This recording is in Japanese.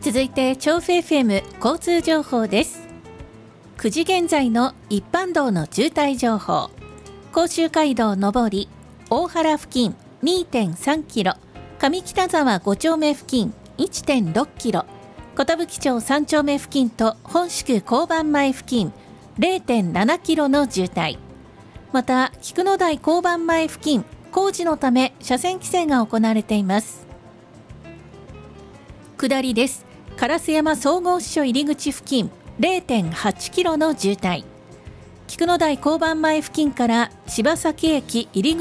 続いて調布 FM 交通情報です。9時現在の一般道の渋滞情報。甲州街道上り大原付近 2.3 キロ、上北沢5丁目付近 1.6 キロ、寿町3丁目付近と本宿交番前付近 0.7 キロの渋滞。また菊野台交番前付近、工事のため車線規制が行われています。下りです。烏山総合支所入り口付近 0.8 キロの渋滞。菊野台交番前付近から柴崎駅入り口